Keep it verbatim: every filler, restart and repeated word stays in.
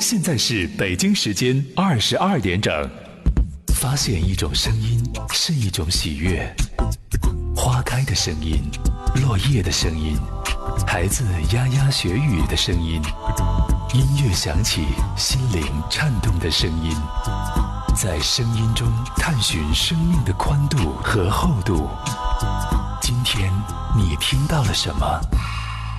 现在是北京时间二十二点整。发现一种声音是一种喜悦，花开的声音，落叶的声音，孩子牙牙学语的声音，音乐响起，心灵颤动的声音，在声音中探寻生命的宽度和厚度。今天你听到了什么？